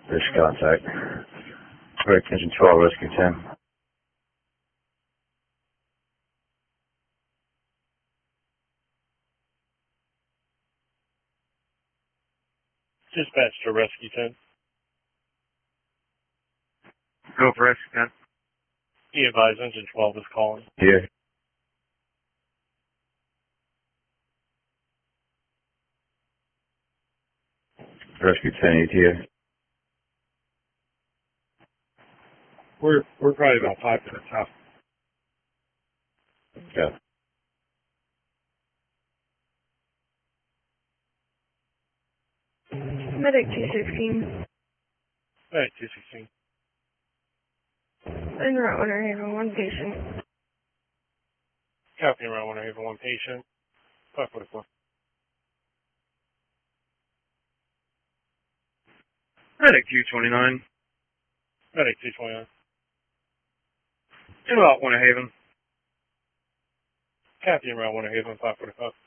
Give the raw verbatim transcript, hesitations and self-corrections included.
Risk contact. Break engine twelve, rescue ten. Dispatch to rescue ten. Go for rescue ten. Be advised, engine twelve is calling. Here. Rescue ten, E T A. We're we're probably about five minutes out. Yeah. Medic two sixteen. Medic two sixteen. En route Winter Haven, one patient. Copy around Winter Haven, one patient. five forty-four. Medic two twenty-nine. Medic two twenty-nine. In route Winter Haven. Copy around Winter Haven, five forty-five.